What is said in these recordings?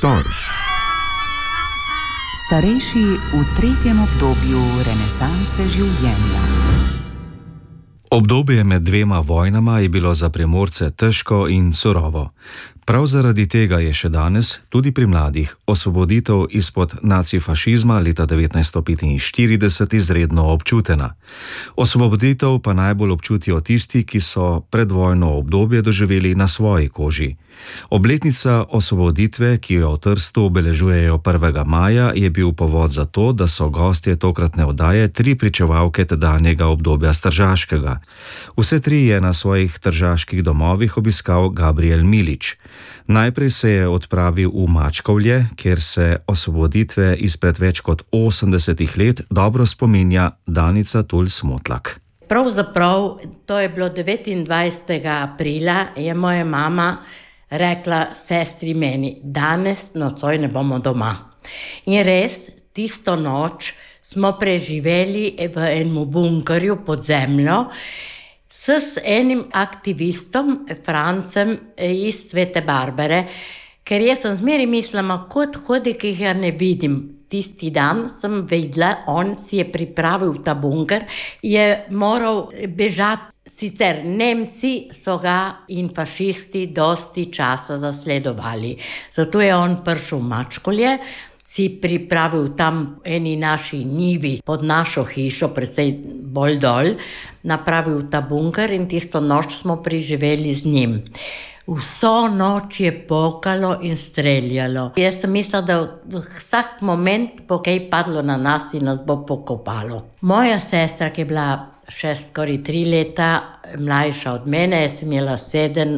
Storch. Starejši v tretjem obdobju renesanse življenja. Obdobje med dvema vojnama je bilo za Primorce težko in surovo. Prav zaradi tega je še danes, tudi pri mladih, osvoboditev izpod nacifašizma leta 1945 izredno občutena. Osvoboditev pa najbolj občutijo tisti, ki so predvojno obdobje doživeli na svoji koži. Obletnica osvoboditve, ki jo v Trstu obeležujejo 1. maja, je bil povod za to, da so gostje tokratne oddaje 3 pričevalke tedanjega obdobja Stržaškega. Vse 3 je na svojih tržaških domovih obiskal Gabriel Milič. Najprej se je odpravil v Mačkovlje, kjer se osvoboditve izpred več kot 80 let dobro spominja Danica Tulj-Smotlak. Pravzaprav, to je bilo 29. aprila, je moja mama rekla sestri meni, danes nocoj ne bomo doma. In res, tisto noč smo preživeli v enem bunkerju pod zemljo s enim aktivistom, Francem iz Svete Barbare, ker jaz sem zmeri mislila, kot hodi, ki jih ja ne vidim. Tisti dan sem vedela, on si je pripravil ta bunker, je moral bežati. Sicer Nemci so ga in fašisti dosti časa zasledovali. Zato je on prišel v Mačkovlje, si pripravil tam eni naši njivi pod našo hišo, precej bolj dol, napravil ta bunker in tisto noč smo preživeli z njim. Vso noč je pokalo in streljalo. Jaz sem mislila, da vsak moment bo kaj padlo na nas in nas bo pokopalo. Moja sestra, ki je bila še skoraj 3 leta mlajša od mene, jaz sem imela 7,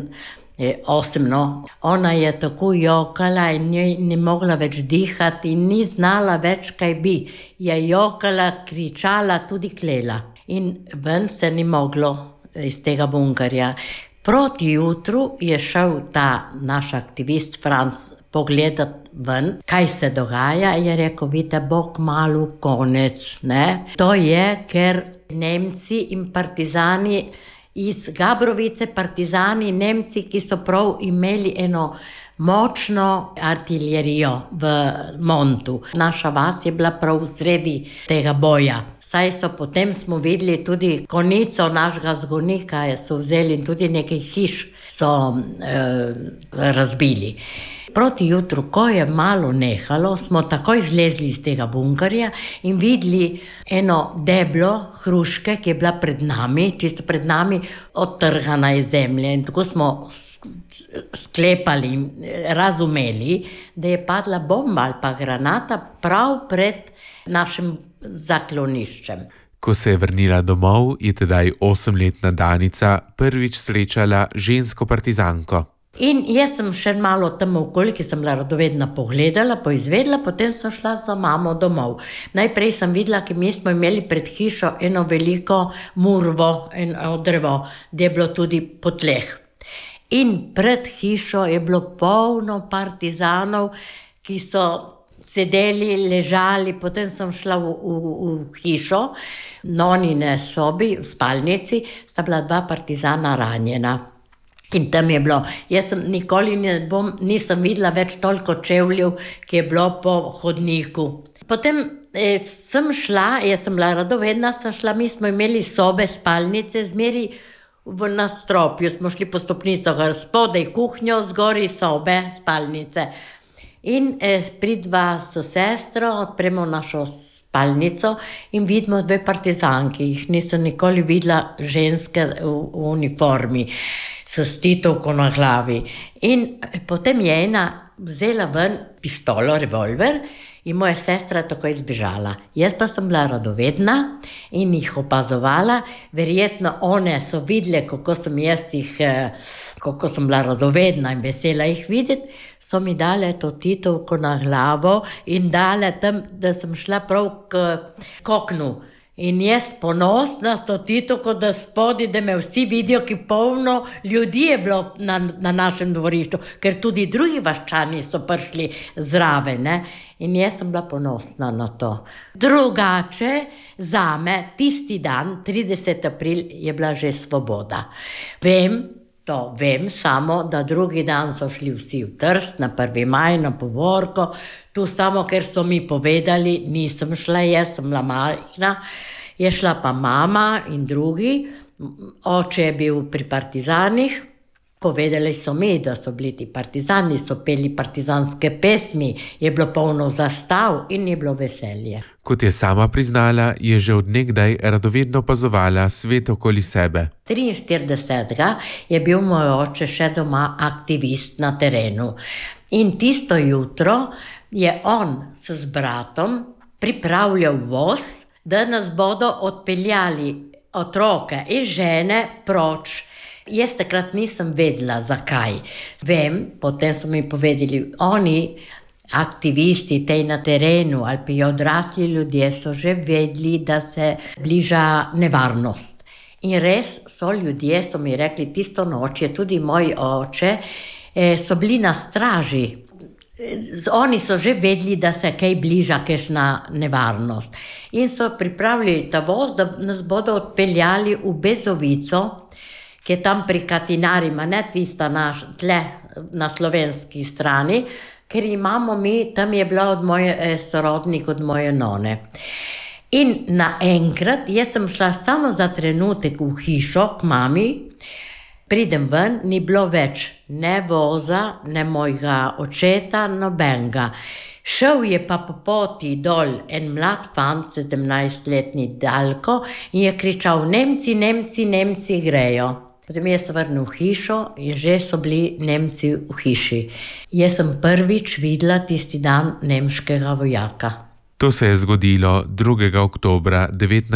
8, no. Ona je tako jokala in ni mogla več dihati in ni znala več, kaj bi. Je jokala, kričala, tudi klela. In ven se ni moglo iz tega bunkerja. Proti jutru je šel ta naš aktivist Franc pogledati ven, kaj se dogaja, je rekel, vidite, bo kmalu konec, ne. To je, ker Nemci in partizani iz Gabrovice, partizani, Nemci, ki so prav imeli eno močno artilerijo v Montu. Naša vas je bila prav v sredi tega boja. Saj so potem smo videli tudi konico našega zgonika, so vzeli in tudi nekaj hiš so razbili. Proti jutru, ko je malo nehalo, smo takoj zlezli iz tega bunkerja in videli eno deblo hruške, ki je bila pred nami, čisto pred nami, odtrgana iz zemlje. In tako smo sklepali, razumeli, da je padla bomba ali pa granata prav pred našim zakloniščem. Ko se je vrnila domov, je tedaj 8-letna Danica prvič srečala žensko partizanko. In jaz sem še malo tam okoli, ki sem bila radovedna, pogledala, poizvedela, potem sem šla za mamo domov. Najprej sem videla, ki mi smo imeli pred hišo eno veliko murvo, eno drevo, da je bilo tudi po tleh. In pred hišo je bilo polno partizanov, ki so sedeli, ležali, potem sem šla v hišo, nonine sobi, v spalnici, sta bila 2 partizana ranjena. In tam je bilo, jaz sem nikoli nisem videla več toliko čevljev, ki je bilo po hodniku. Potem sem šla, jaz sem bila radovedna, mi smo imeli sobe, spalnice, zmeri v nastropju, smo šli po stopnicah, spodaj kuhnjo, zgori sobe, spalnice. In pridva s sestro, odpremo našo spalnico in vidimo 2 partizanki. Jih nisem nikoli videla ženske v uniformi, s stitovko na glavi. In potem je ena vzela ven pištolo, revolver in moja sestra je tako izbežala. Jaz pa sem bila radovedna in jih opazovala. Verjetno one so videle, kako sem bila radovedna in vesela jih videti, so mi dale to titovko na glavo in dale tam, da sem šla prav k oknu. In jaz ponosna s to titovko, da spodaj, da me vsi vidijo, ki polno ljudi je bilo na našem dvorišču, ker tudi drugi vaščani so prišli zraven, ne? In jaz sem bila ponosna na to. Drugače, zame, tisti dan, 30. april, je bila že svoboda. Vem, To vem samo, da drugi dan so šli vsi v Trst na 1. maj na povorko. Tu samo, ker so mi povedali, nisem šla jaz, sem bila majhna. Je šla pa mama in drugi. Oče je bil pri partizanih. Povedali so mi, da so bili ti partizani, so peli partizanske pesmi, je bilo polno zastav in je bilo veselje. Kot je sama priznala, je že od nekdaj radovedno opazovala svet okoli sebe. 43. je bil moj oče še doma aktivist na terenu. In tisto jutro je on s bratom pripravljal voz, da nas bodo odpeljali otroke in žene proč. Jaz takrat nisem vedela, zakaj. Vem, potem so mi povedali, oni, aktivisti tej na terenu ali pa odrasli ljudje so že vedeli, da se bliža nevarnost. In res so ljudje, so mi rekli, tisto noč je tudi moj oče, so bili na straži. Oni so že vedeli, da se kaj bliža, kakšna nevarnost. In so pripravili ta voz, da nas bodo odpeljali v Bezovico, ki je tam pri Katinarima, ne tista naš, tle na slovenski strani, ker imamo mi, tam je bila od moje sorodnik, od moje none. In naenkrat, jaz sem šla samo za trenutek v hišo k mami, pridem ven, ni bilo več ne voza, ne mojega očeta, nobenega. Šel je pa po poti dol en mlad fant, 17-letni Dalko, in je kričal, Nemci, Nemci, Nemci grejo. Potem je se vrnil v hišo in že so bili Nemci v hiši. Jaz sem prvič videla tisti dan nemškega vojaka. To se je zgodilo 2. oktobra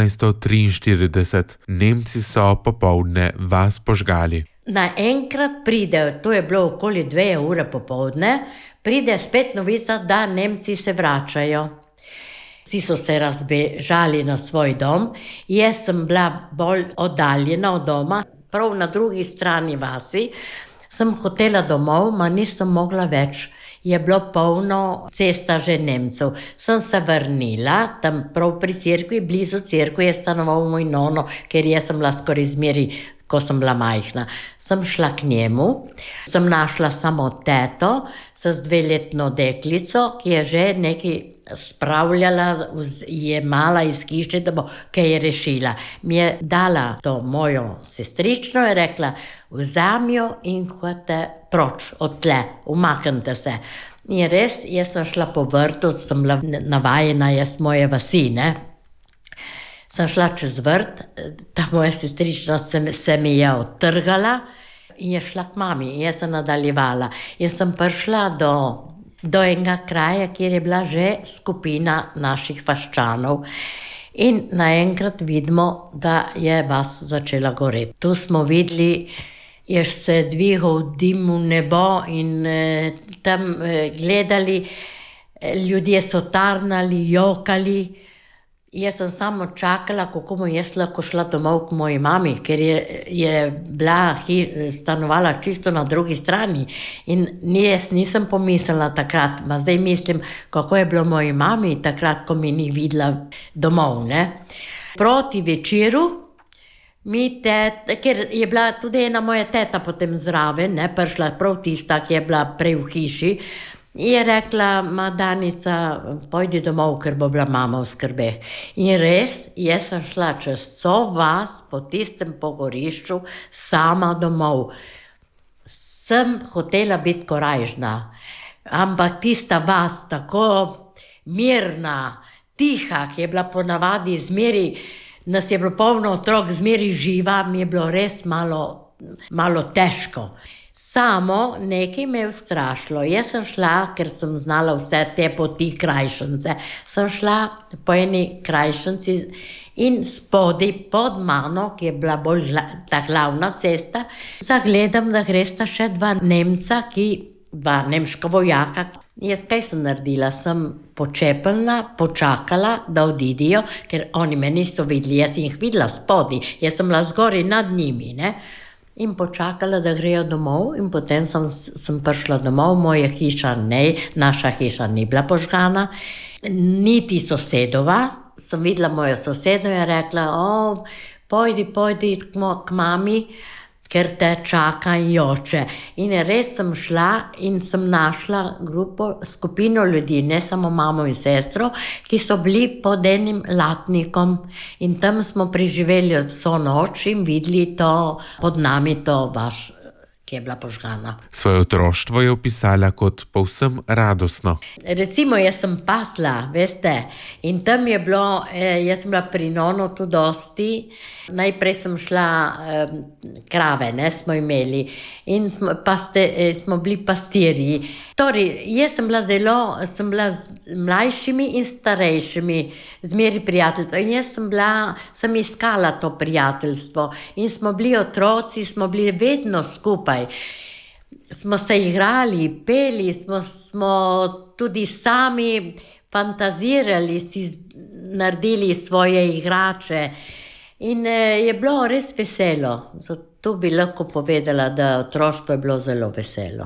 1943. Nemci so popoldne vas požgali. Naenkrat pride, to je bilo okoli 2 ure popoldne, pride spet novica, da Nemci se vračajo. Vsi so se razbežali na svoj dom, jaz sem bila bolj oddaljena od doma, prav na drugi strani vasi, sem hotela domov, ma nisem mogla več. Je bilo polno cesta že Nemcev. Sem se vrnila, tam prav pri cerkvi, blizu cerkve je stanoval moj nono, ker jaz sem bila skoraj zmeri, ko sem bila majhna. Sem šla k njemu, sem našla samo teto s 2-letno deklico, ki je že nekaj spravljala, je mala iz hiše, da bo kaj rešila. Mi je dala to mojo sestrično in rekla, vzami jo in hodite proč od tle, umaknite se. In res, jaz sem šla po vrtu, sem bila navajena, jaz moje vasi, ne. Sem šla čez vrt, ta moja sestrična se mi je odtrgala in je šla k mami. Jaz sem nadaljevala in sem prišla do enega kraja, kjer je bila že skupina naših vaščanov. In naenkrat vidimo, da je vas začela goreti. Tu smo videli, je se dvigal dim v nebo in tam gledali, ljudje so tarnali, jokali. Jaz sem samo čakala, kako bom jaz lahko šla domov k moji mami, ker je bila stanovala čisto na drugi strani. In jaz nisem pomislila takrat, ma zdaj mislim, kako je bilo moji mami takrat, ko mi ni videla domov, ne. Proti večeru, ker je bila tudi ena moja teta potem zraven, ne, prišla prav tista, ki je bila prej v hiši, je rekla, Danica, pojdi domov, ker bo bila mama v skrbeh. In res, jaz sem šla čez vso vas po tistem pogorišču sama domov. Sem hotela biti korajžna, ampak tista vas tako mirna, tiha, ki je bila ponavadi zmeri, nas je bilo polno otrok, zmeri živa, mi je bilo res malo težko. Samo nekaj me je ustrašilo. Jaz sem šla, ker sem znala vse te poti krajšence, sem šla po eni krajšenci in spodaj pod mano, ki je bila bolj ta glavna cesta, zagledam, da gresta še 2 Nemca, 2 nemška vojaka. Jaz kaj sem naredila? Sem počepnila, počakala, da odidijo, ker oni me niso videli, jaz sem jih videla spodaj, jaz sem bila zgoraj nad njimi, ne. In počakala, da grejo domov in potem sem prišla domov, moja hiša naša hiša ni bila požgana, niti sosedova. Sem videla mojo sosedo in rekla, pojdi k mami, ker te čaka in joče. In res sem šla in sem našla skupino ljudi, ne samo mamo in sestro, ki so bili pod enim latnikom. In tam smo preživeli vso noč in videli to pod nami, to vaš, ki je bila požgana. Svoje otroštvo je opisala kot povsem radostno. Recimo, jaz sem pasla, veste, in tam je bilo, jaz sem bila pri nonu tu dosti, najprej sem šla, krave, ne, smo imeli, in smo bili pastirji. Torej, jaz sem bila z mlajšimi in starejšimi, zmeri prijateljstvo, in jaz sem iskala to prijateljstvo, in smo bili otroci, smo bili vedno skupaj. Smo se igrali, peli, smo tudi sami fantazirali, si naredili svoje igrače in je bilo res veselo. Zato bi lahko povedala, da otroštvo je bilo zelo veselo.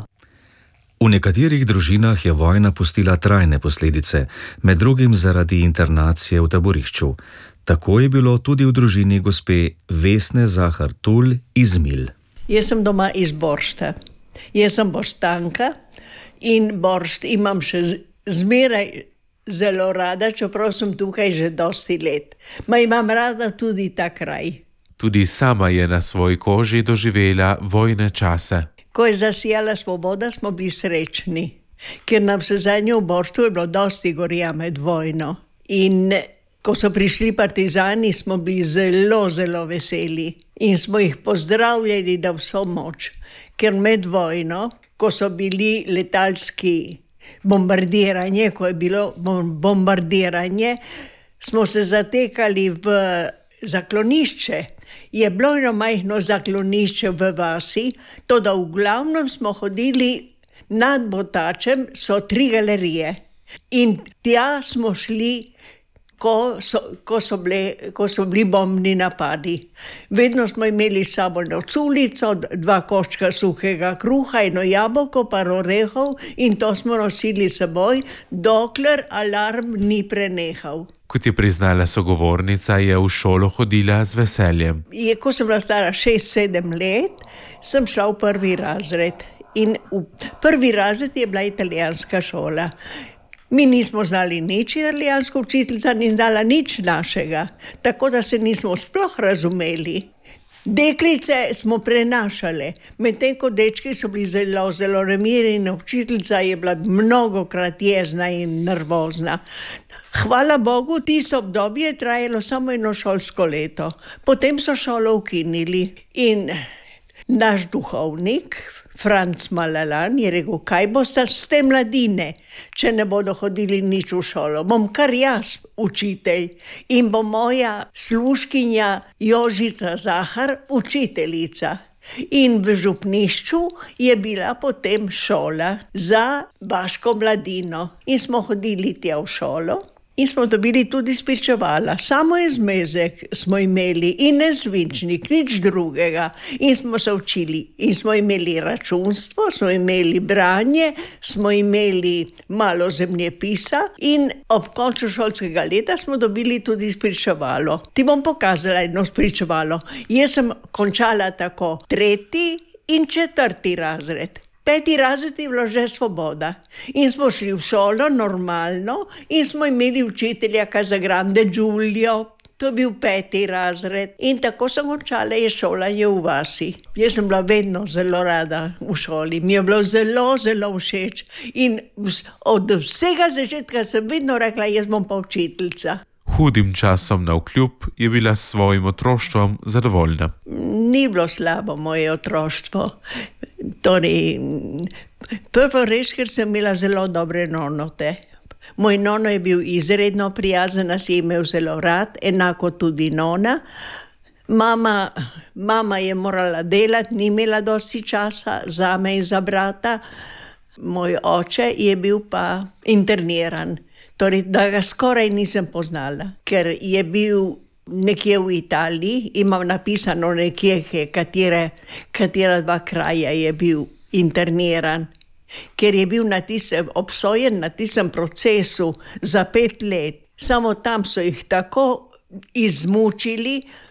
V nekaterih družinah je vojna pustila trajne posledice, med drugim zaradi internacije v taborišču. Tako je bilo tudi v družini gospe Vesne Zahar-Tul iz Mil. Jaz sem doma iz Boršta. Jaz sem Boštanka in Boršt imam še zmeraj zelo rada, čeprav sem tukaj že dosti let. Imam rada tudi ta kraj. Tudi sama je na svoji koži doživela vojne čase. Ko je zasijala svoboda, smo bili srečni, ker nam se za njo v Borštu je bilo dosti gorja med vojno. In ko so prišli partizani, smo bili zelo, zelo veseli in smo jih pozdravljali da vso moč, ker med vojno, ko so bili letalski bombardiranje, ko je bilo bombardiranje, smo se zatekali v zaklonišče. Je bilo eno majhno zaklonišče v vasi, to da v glavnem smo hodili nad Botačem, so 3 galerije. In tja smo šli, ko so bili bombni napadi. Vedno smo imeli s sabo eno culico, 2 koščka suhega kruha, eno jabolko, par orehov in to smo nosili s seboj, dokler alarm ni prenehal. Kot je priznala sogovornica, je v šolo hodila z veseljem. Ko sem bila stara 6-7 let, sem šla v 1. razred. In v 1. razred je bila italijanska šola. Mi nismo znali nič, italijanska učiteljica ni znala nič našega, tako da se nismo sploh razumeli. Deklice smo prenašale, medtem ko dečki so bili zelo, zelo remirni, učiteljica je bila mnogokrat jezna in nervozna. Hvala Bogu, tisto obdobje je trajalo samo eno šolsko leto. Potem so šolo ukinili in naš duhovnik, Franc Malalan, je rekel, kaj boste s te mladine, če ne bodo hodili nič v šolo. Bom kar jaz učitelj in bo moja služkinja Jožica Zahar učiteljica. In v župnišču je bila potem šola za vaško mladino. In smo hodili tja v šolo. In smo dobili tudi spričevala. Samo izmezek smo imeli in ne zvinčnik, nič drugega. In smo se učili. In smo imeli računstvo, smo imeli branje, smo imeli malo zemljepisa in ob koncu šolskega leta smo dobili tudi spričevalo. Ti bom pokazala eno spričevalo. Jaz sem končala tako 3. in 4. razred. 5. razred je bila že svoboda in smo šli v šolo normalno in smo imeli učitelja Casagrande Giulio, to je bil 5. razred in tako sem končala je šolanje v vasi. Jaz sem bila vedno zelo rada v šoli, mi je bilo zelo, zelo všeč in od vsega začetka sem vedno rekla, jaz bom pa učiteljica. Hudim časom navkljub je bila s svojim otroštvom zadovoljna. Ni bilo slabo moje otroštvo. Torej, prvo reč, ker sem imela zelo dobre nonote. Moj nono je bil izredno prijazen, nas je imel zelo rad, enako tudi nona. Mama je morala delati, ni imela dosti časa zame in za brata. Moj oče je bil pa interniran. Torej, da ga skoraj nisem poznala, ker je bil nekje v Italiji, imam napisano nekje, katera 2 kraja je bil interniran, ker je bil obsojen na tistem procesu za 5 let. Samo tam so jih tako izmučili,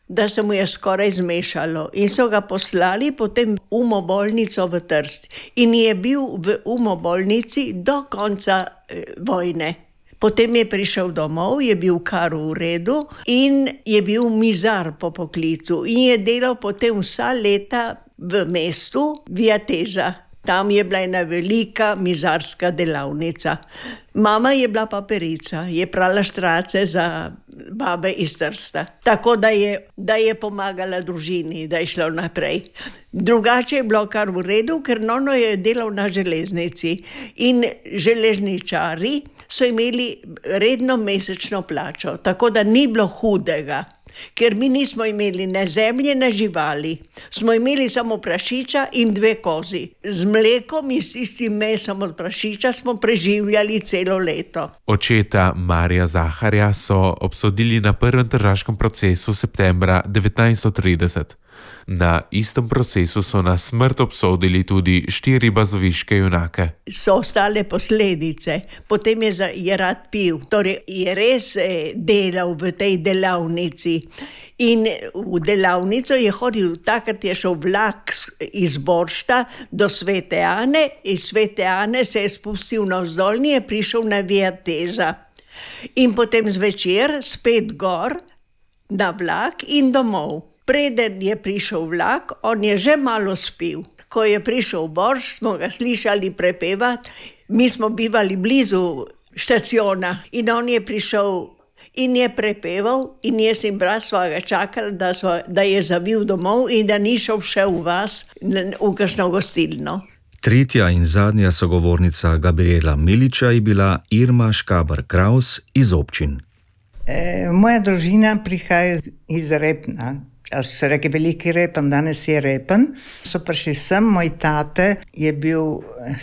da se mu je skoraj zmešalo in so ga poslali potem v umobolnico v Trst in je bil v umobolnici do konca vojne. Potem je prišel domov, je bil kar v redu in je bil mizar po poklicu in je delal potem vsa leta v mestu Viateza. Tam je bila ena velika mizarska delavnica. Mama je bila paperica, je prala štrace za babe iz Trsta. Tako da je pomagala družini, da je šla naprej. Drugače je bilo kar v redu, ker nono je delal na železnici in železničari so imeli redno mesečno plačo, tako da ni bilo hudega. Ker mi nismo imeli ne zemlje, ne živali. Smo imeli samo prašiča in 2 kozi. Z mlekom in s tistim mesom od prašiča smo preživljali celo leto. Očeta Marija Zaharja so obsodili na prvem tržaškem procesu septembra 1930. Na istem procesu so na smrt obsodili tudi 4 bazoviške junake. So ostale posledice. Potem je rad pil. Torej je res delal v tej delavnici. In v delavnico je hodil, takrat je šel vlak iz Boršta do Svete Ane, iz Svete Ane se je spustil navzdol in je prišel na Viateza. In potem zvečer spet gor na vlak in domov. Preden je prišel vlak, on je že malo spil. Ko je prišel v Borš, smo ga slišali prepevati. Mi smo bivali blizu štaciona in on je prišel in je prepeval in jaz in brat sva ga čakali, da je zavil domov in da ni šel še v vas, v kakšno gostilno. Tretja in zadnja sogovornica Gabriela Miliča je bila Irma Škaber-Kraus iz Občin. Moja družina prihaja iz Repna. Se reke veliki Repen, danes je Repen. So prišli sem, moj tate je bil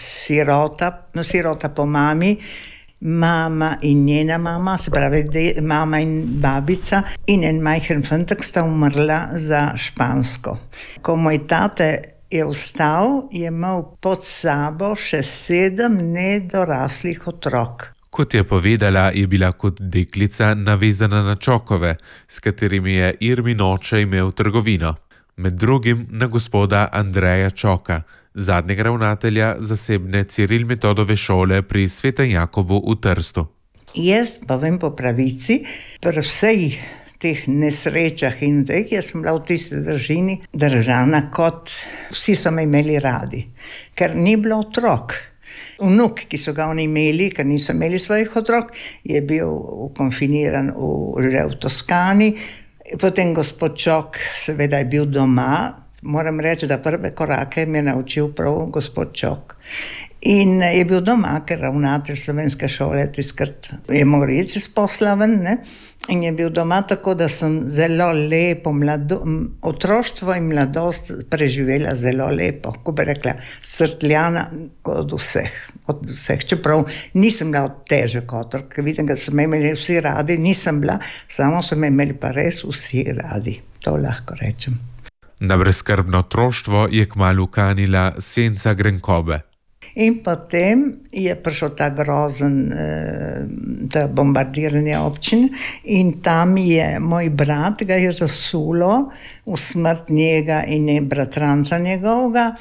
sirota po mami, mama in njena mama, se pravi mama in babica in en majhen fantek sta umrla za Špansko. Ko moj tate je vstal, je imel pod sabo še 7 nedoraslih otrok. Kot je povedala, je bila kot deklica navezana na Čokove, s katerimi je Irmin oče imel trgovino. Med drugim na gospoda Andreja Čoka, zadnjega ravnatelja zasebne Ciril-Metodove šole pri Svetem Jakobu v Trstu. Jaz pa vem po pravici, pri vseh teh nesrečah in jaz sem bila v tisti družini držana kot vsi so me imeli radi, ker ni bilo otrok. Vnuk, ki so ga oni imeli, ker niso imeli svojih otrok, je bil konfiniran že v Toskani. Potem gospod Čok seveda je bil doma. Moram reči, da prve korake mi je naučil prav gospod Čok. In je bil doma, ker ravnatelj slovenske šole tiskrat je moral reči s posla ven, ne? In je bil doma, tako da sem zelo lepo otroštvo in mladost preživela zelo lepo, ko bi rekla, srtljana od vseh. Čeprav nisem bila težek otrok, vidim, da so me imeli vsi radi, nisem bila, samo so me imeli pa res vsi radi, to lahko rečem. Na brezskrbno otroštvo je kmalu kanila senca grenkobe. In potem je prišel ta grozen bombardiranje občin in tam je moj brat ga je zasulo v smrt njega in bratranca njegovega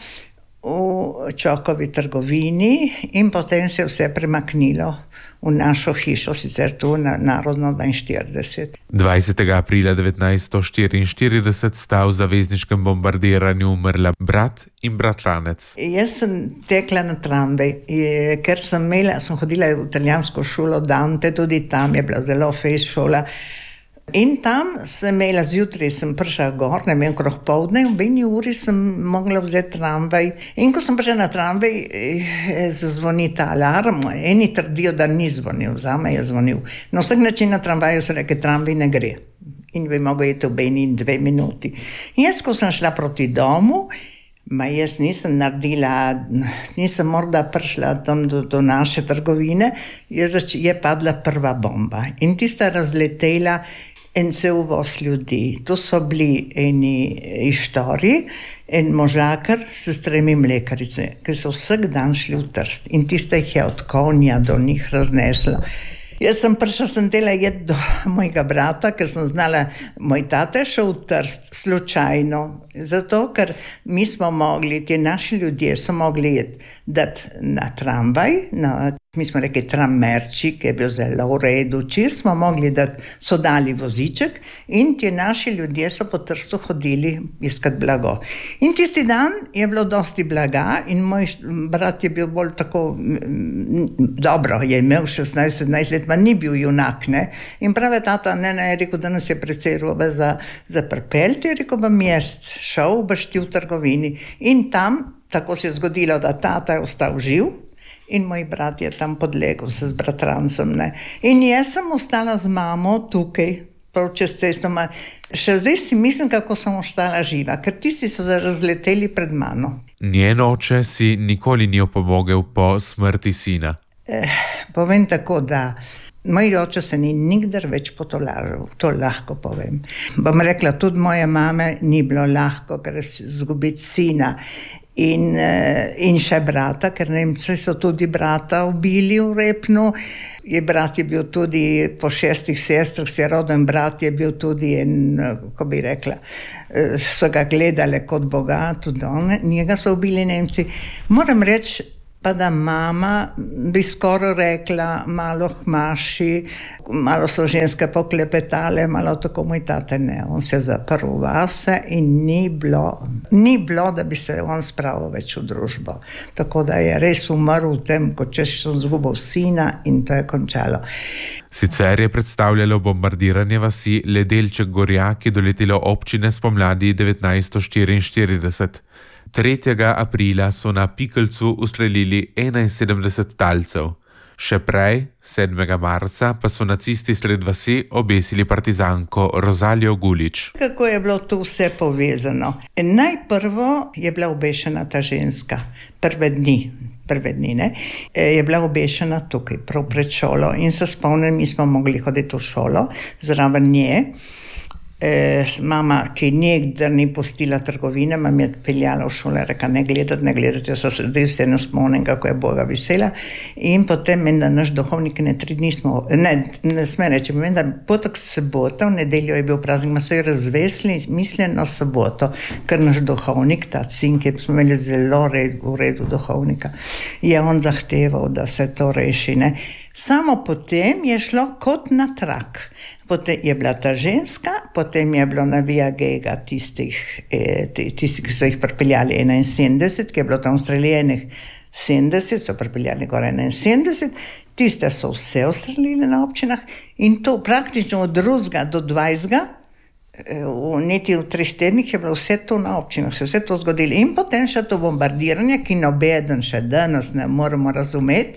v Čokovi trgovini in potem se je vse premaknilo v našo hišo, sicer tu na Narodno 42. 20. aprila 1944 sta v zavezniškem bombardiranju umrla brat in bratranec. Jaz sem tekla na tramvaj, ker sem hodila v italijansko šolo Dante, tudi tam je bila zelo fejs šola. In tam sem imela zjutraj, sem prišla gor, ne vem, okrog poldne, v 1 uri sem mogla vzeti tramvaj. In ko sem prišla na tramvaj, zazvoni ta alarm, eni trdijo, da ni zvonil, zame je zvonil. Na vsak način na tramvaju se reke, tramvaj ne gre. In bi mogel iti v 2 minuti. In jaz, ko sem šla proti domu, jaz nisem morda prišla tam do naše trgovine, je padla prva bomba. In tista razletela en cel voz ljudi. To so bili eni ištori, en možakar s 3 mlekarice, ki so vsak dan šli v Trst. In tista jih je od konja do njih raznesla. Jaz sem prišla sem tela jeti do mojega brata, ker sem znala, moj tata je šel v Trst slučajno, zato ker mi smo mogli, ti naši ljudje so mogli dati na tramvaj, mi smo rekli trammerči, ki je bil zelo v redu, če smo mogli dati, so dali voziček in ti naši ljudje so po Trstu hodili iskat blago. In tisti dan je bilo dosti blaga in moj brat je bil bolj tako, dobro, je imel 16-17 let, ma ni bil junak, ne. In pravi tata, ne, je rekel, da nas je precej robe za pripeljati, je rekel, bom jaz šel, boš ti v trgovini. In tam, tako se je zgodilo, da tata je ostal živ, in moj brat je tam podlegel se z bratrancem, ne. In jaz sem ostala z mamo tukaj, prav čez cesto, še zdaj si mislim, kako sem ostala živa, ker tisti so razleteli pred mano. Njen oče si nikoli ni opomogel po smrti sina. Povem tako, da moj oče se ni nikdar več potolažil, to lahko povem. Bom rekla, tudi moje mame ni bilo lahko, ker izgubiti sina. In še brata, ker Nemci so tudi brata ubili v Repnu. Brat je bil tudi po 6 sestrah, se roden brat je bil tudi kako bi rekla, so ga gledali kot Boga, tudi on, njega so ubili Nemci. Moram reči, pa da mama bi skoro rekla, malo hmaši, malo so ženske poklepetale, malo tako moj tate ne. On se zaprl vase in ni bilo, da bi se on spravil več v družbo. Tako da je res umrl v tem, kot če sem izgubil sina in to je končalo. Sicer je predstavljalo bombardiranje vasi le delček gorja, ki doletelo občine spomladi 1944. 3. aprila so na Pikelcu ustrelili 71 talcev. Še prej, 7. marca, pa so nacisti sred vasi obesili partizanko Rozalijo Gulič. Kako je bilo to vse povezano? Najprvo je bila obešena ta ženska, prve dni, ne? Je bila obešena tukaj, prav pred šolo in se spomnim, mi smo mogli hoditi v šolo, zraven nje. Mama, ki nikdar ni pustila trgovine, me je peljala v šole, reka, ne gledati, jaz se zdaj vse ne spomnim, kako je Boga vesela. In potem meni, da naš duhovnik ne sme reči, meni, da potek sobota, v nedeljo je bil praznik, ma so jo razvesli, mislim na soboto, ker naš duhovnik, ta sin, ki smo imeli zelo v redu duhovnika, je on zahteval, da se to reši, ne. Samo potem je šlo kot na trak. Potem je bila ta ženska, potem je bilo na Via Gega tistih, ki so jih pripeljali 71, ki je bilo tam ustreljenih 70, so pripeljali gor 71, tiste so vse ustrelili na občinah in to praktično od 2. do 20. Niti v 3 tednih je bilo vse to na občinah, se vse to zgodilo. In potem še to bombardiranje, ki nobeden še danes ne moramo razumeti.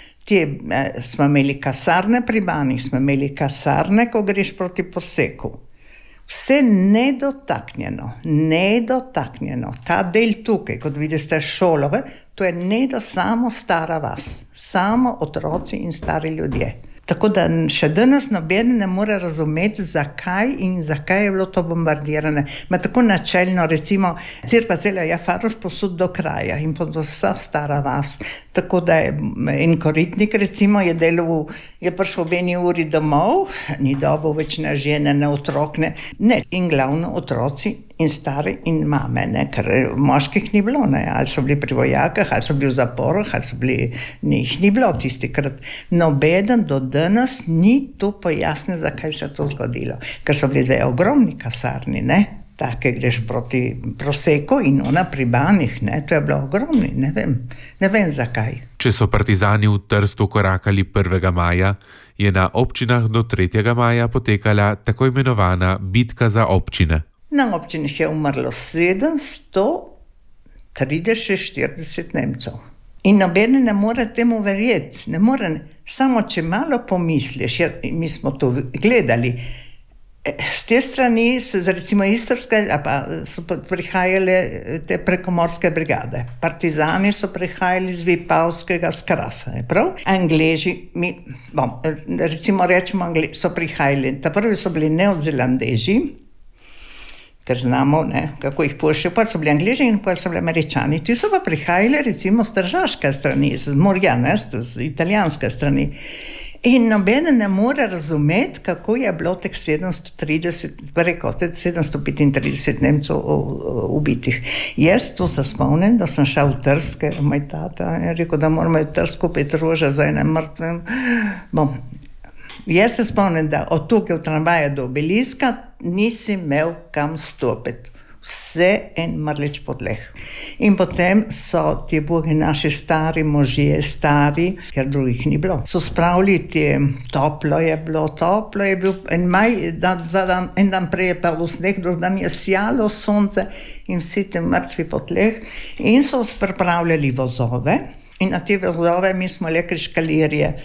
Smo imeli kasarne pri Banjih, smo imeli kasarne, ko greš proti Poseku. Vse nedotaknjeno. Ta del tukaj, kot vidite šolove, to je samo stara vas, samo otroci in stari ljudje. Tako da še danes noben ne more razumeti, zakaj je bilo to bombardirane. Ma tako načelno, recimo, cirka cela Faroš posud do kraja in pod vsa stara vas. Tako da en koritnik, recimo, je prišel v 1 uri domov, ni dobil več na žene, na otrokne, ne, in glavno otroci in stari in mame, ne, ker moških ni bilo, ne, ali so bili pri vojakah, ali so bili v zaporah, ali so bili, jih ni bilo tistikrat. Nobeden do danes ni to pojasnil, zakaj se to zgodilo, ker so bili zdaj ogromni kasarni, ne, take greš proti Proseku in ona pri Banjih, ne, to je bilo ogromni, ne vem zakaj. Če so partizani v Trstu korakali 1. maja, je na občinah do 3. maja potekala tako imenovana bitka za občine. Na občinih je umrlo 740 Nemcev. In noben ne more temu verjeti, ne more, samo če malo pomisliš, mi smo to gledali, z te strani, recimo Istrske, so prihajale te prekomorske brigade. Partizani so prihajali z Vipavskega, z Krasa, prav? Angleži, recimo rečemo, so prihajali, ta prvi so bili Neozelandeži, ker znamo, ne, kako jih pošljajo, pa so bili Angleži in pa so bili Američani. Ti so pa prihajali recimo z tržaške strani, z morja, ne, z italijanske strani. In noben ne more razumeti, kako je bilo teh 735 Nemcev ubitih. Jaz to se spomnim, da sem šel v Trst, ker moj tata je rekel, da moramo v Trst kupiti rože za ene mrtvem. Jaz se spomnim, da od tukaj v tramvaja do Obeliska nisi imel kam stopiti. Vse en mrlič po tleh. In potem so ti bogi naši stari možje, ker drugih ni bilo. So spravili toplo je bil en dan prej je padel sneg, drug dan je sijalo sonce in vsi ti mrtvi po tleh. In so pripravljali vozove in na te vozove mi smo lekli škalirje.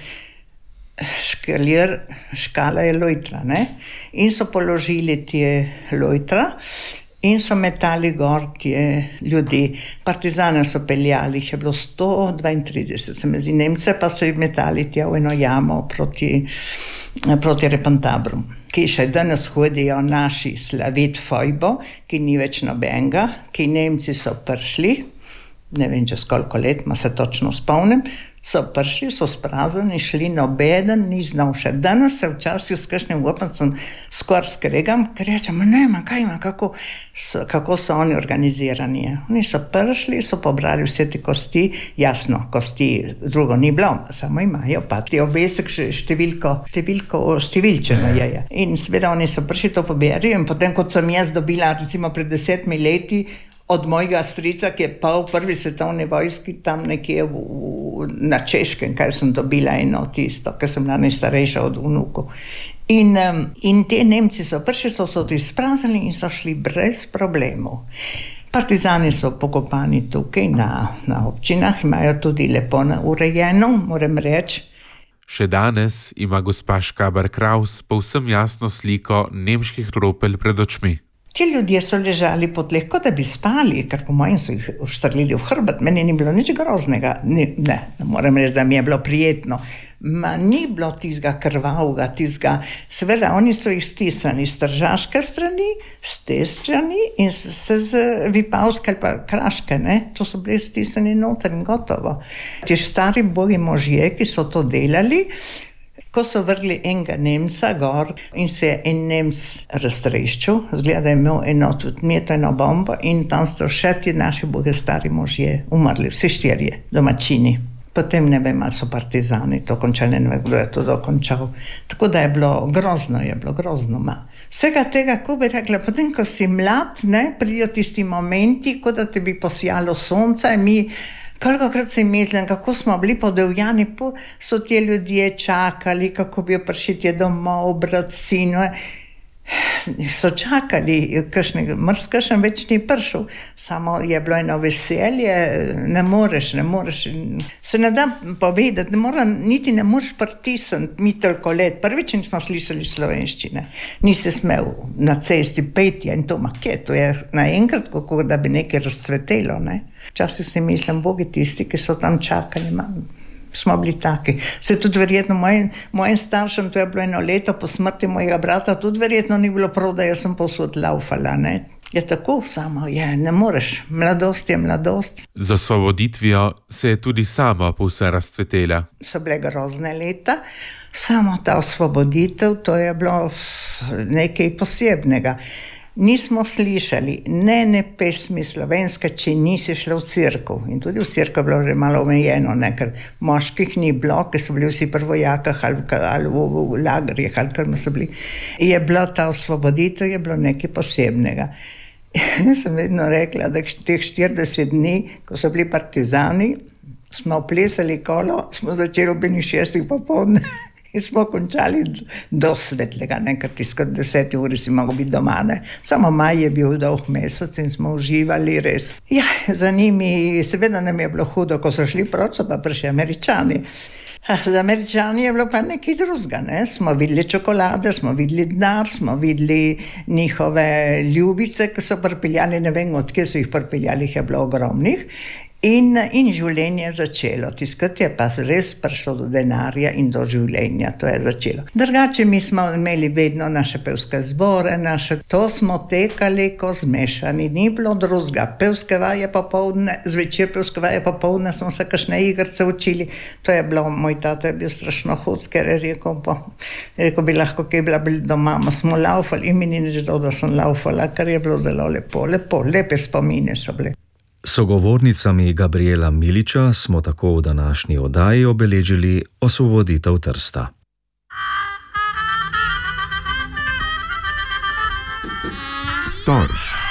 Škala je lojtra, ne? In so položili te lojtra in so metali gor te ljudi. Partizane so peljali, jih je bilo 132, se mi zdi, Nemce pa so jih metali tja v eno jamo proti Repentabru, ki še danes hodijo naši slavit fojbo, ki ni več nobenega, ki Nemci so prišli, ne vem čez koliko let, ma se točno spomnim, so prišli, so spraznili, šli, nobeden ni znal. Še danes se včasih s kakšnim upancem skoraj skregam, ker rečem, kako so oni organizirani. Oni so prišli, so pobrali vse te kosti, jasno, kosti drugo ni bilo, samo imajo pa ti obesek številčeno je. In seveda oni so prišli to poberijo in potem, kot sem jaz dobila, recimo pred 10 leti, od mojega strica, ki je pa v prvi svetovni vojski tam nekje na Češkem, kaj sem dobila eno tisto, ker sem bila najstarejša od vnukov. In te Nemci so prišli, so to izpraznili in so šli brez problemov. Partizani so pokopani tukaj na občinah, imajo tudi lepo urejeno, moram reči. Še danes ima gospa Škaber-Kraus povsem jasno sliko nemških tropelj pred očmi. Ti ljudje so ležali po tleh, kot da bi spali, ker po mojem so jih uštrlili v hrbet. Meni ni bilo nič groznega. Ne moram reči, da mi je bilo prijetno. Ma ni bilo tistega krvavega, tistega. Seveda, oni so jih stisnili s tržaške strani, s te strani in se z Vipavske ali pa Kraške, ne? To so bili stisnili noter in gotovo. Ti stari bogi možje, ki so to delali, ko so vrgli enega Nemca gor in se je en Nemc raztreščil, zgleda, da je imel eno bombo in tam so še ti naši bogi stari možje umrli, vsi 4 domačini. Potem ne vem, ali so partizani to končali, ne vem, kdo je to dokončal. Tako da je bilo grozno. Vsega tega, ko bi rekla, potem, ko si mlad, ne, prijo tisti momenti, kot da te bi posijalo sonce, kolikokrat si mislim, kako smo bili podivjani, so ti ljudje čakali, kako bi prišli tje domov, brat, sinu. So čakali, kakšen več ni prišel, samo je bilo eno veselje, ne moreš, se ne da povedati, niti ne moreš pritisniti, mi toliko let, prvič nismo slišali slovenščine, nisi smel na cesti peti in to maketo je naenkrat, kako da bi nekaj razcvetelo, ne. Včasih si mislim, bogi tisti, ki so tam čakali, smo bili taki. Se tudi verjetno mojim staršem, to je bilo 1 leto po smrti mojega brata, tudi verjetno ni bilo prav, da jaz sem povsod laufala, ne. Je tako, samo ne moreš, mladost je mladost. Z osvoboditvijo se je tudi sama povsem razcvetela. So bile grozne leta, samo ta osvoboditev, to je bilo nekaj posebnega. Nismo slišali ne pesmi slovenske, če nisi šla v cerkev. In tudi v cerkev je bilo že malo omejeno, ne, ker moških ni bilo, ker so bili vsi pri vojakah ali v lagerjih, ali kar so bili. Je bila ta osvoboditev, je bilo nekaj posebnega. Jaz sem vedno rekla, da teh 40 dni, ko so bili partizani, smo plesali kolo, smo začeli ob 6 popoldne. In smo končali do svetlega, ker tiskrat 10 uri si mogel biti doma, ne. Samo maj je bil dolg mesec in smo uživali res. Ja, za njimi, seveda nam je bilo hudo, ko so šli proti, so pa prišli Američani. Za Američani je bilo pa nekaj drugega, ne. Smo videli čokolade, smo videli denar, smo videli njihove ljubice, ki so pripeljali, ne vem, odkje so jih pripeljali, jih je bilo ogromnih. In življenje je začelo. Tiskrat je pa res prišlo do denarja in do življenja. To je začelo. Drugače mi smo imeli vedno naše pevske zbore, to smo tekali ko zmešani. Ni bilo drugega. Pevske vaje popoldne, zvečer pevske vaje popoldne smo se kakšne igrice učili. To je bilo, moj tata je bil strašno hud, ker je rekel bi lahko, kaj bila doma, smo laufali in mi ni nič dal, da sem laufala, ker je bilo zelo lepo, lepe spomine so bile. Sogovornicami Gabriela Miliča smo tako v današnji oddaji obeležili osvoboditev Trsta. Storž.